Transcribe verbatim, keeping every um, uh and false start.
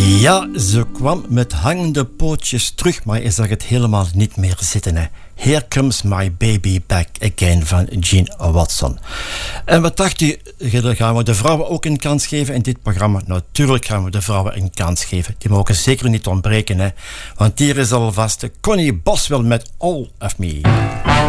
Ja, ze kwam met hangende pootjes terug, maar je zag het helemaal niet meer zitten. Hè. Here Comes My Baby Back Again van Gene Watson. En wat dacht u, gaan we de vrouwen ook een kans geven in dit programma? Natuurlijk gaan we de vrouwen een kans geven. Die mogen zeker niet ontbreken, hè. Want hier is alvast Connie Boswell met All of Me.